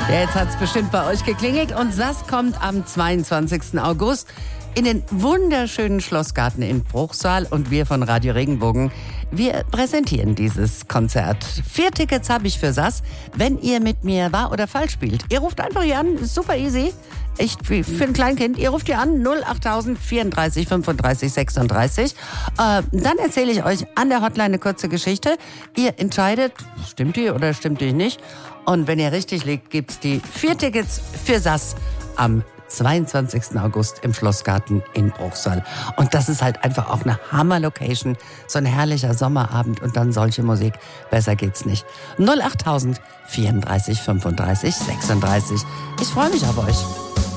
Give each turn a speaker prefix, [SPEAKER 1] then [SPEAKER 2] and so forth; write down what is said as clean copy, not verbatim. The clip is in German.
[SPEAKER 1] Ja, jetzt hat's bestimmt bei euch geklingelt und SAS kommt am 22. August in den wunderschönen Schlossgarten in Bruchsal und wir von Radio Regenbogen, wir präsentieren dieses Konzert. 4 Tickets habe ich für SAS, wenn ihr mit mir wahr oder falsch spielt. Ihr ruft einfach hier an, ist super easy. Echt für ein Kleinkind. Ihr ruft hier an 08000 34 35 36. Dann erzähle ich euch an der Hotline eine kurze Geschichte. Ihr entscheidet, stimmt die oder stimmt die nicht. Und wenn ihr richtig liegt, gibt's die 4 Tickets für SAS am 22. August im Schlossgarten in Bruchsal. Und das ist halt einfach auch eine Hammer-Location. So ein herrlicher Sommerabend und dann solche Musik. Besser geht's nicht. 08000 34 35 36. Ich freue mich auf euch.